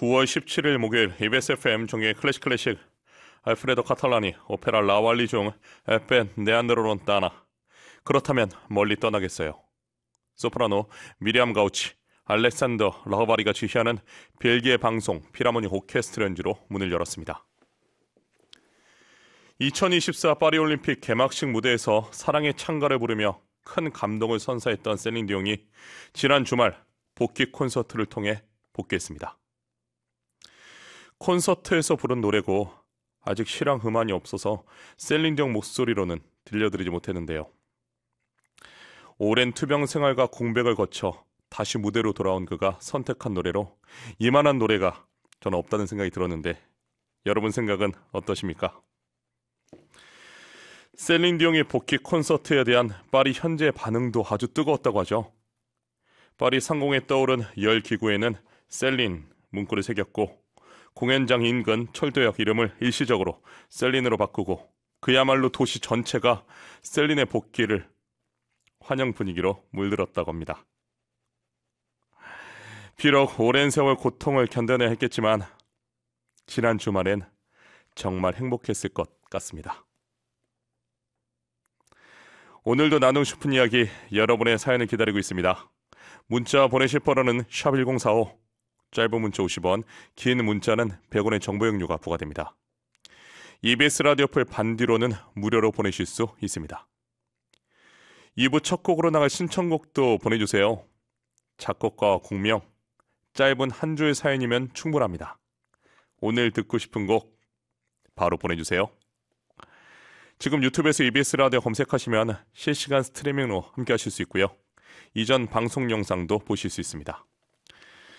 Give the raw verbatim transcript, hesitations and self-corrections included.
구월 십칠일 목요일 이비에스 에프엠 종의 클래식 클래식 알프레도 카탈라니 오페라 라왈리 중 에펜 네안데로 론타나. 그렇다면 멀리 떠나겠어요. 소프라노 미리암 가우치, 알렉산더 라흐바리가 지휘하는 벨기에 방송 필하모닉 오케스트라 연주로 문을 열었습니다. 이천이십사 파리올림픽 개막식 무대에서 사랑의 찬가를 부르며 큰 감동을 선사했던 셀린 디옹이 지난 주말 복귀 콘서트를 통해 복귀했습니다. 콘서트에서 부른 노래고 아직 실황 흠한이 없어서 셀린 디옹 목소리로는 들려드리지 못했는데요. 오랜 투병 생활과 공백을 거쳐 다시 무대로 돌아온 그가 선택한 노래로 이만한 노래가 저는 없다는 생각이 들었는데 여러분 생각은 어떠십니까? 셀린 디옹의 복귀 콘서트에 대한 파리 현지의 반응도 아주 뜨거웠다고 하죠. 파리 상공에 떠오른 열 기구에는 셀린 문구를 새겼고 공연장 인근 철도역 이름을 일시적으로 셀린으로 바꾸고 그야말로 도시 전체가 셀린의 복귀를 환영 분위기로 물들었다고 합니다. 비록 오랜 세월 고통을 견뎌내야 했겠지만 지난 주말엔 정말 행복했을 것 같습니다. 오늘도 나누고 싶은 이야기 여러분의 사연을 기다리고 있습니다. 문자 보내실 번호는 샵 일공사오, 짧은 문자 오십 원, 긴 문자는 백 원의 정보 용료가 부과됩니다. 이비에스 라디오 풀 반디로는 무료로 보내실 수 있습니다. 이 부 첫 곡으로 나갈 신청곡도 보내주세요. 작곡가와 곡명, 짧은 한 줄 사연이면 충분합니다. 오늘 듣고 싶은 곡 바로 보내주세요. 지금 유튜브에서 이비에스 라디오 검색하시면 실시간 스트리밍으로 함께 하실 수 있고요. 이전 방송 영상도 보실 수 있습니다.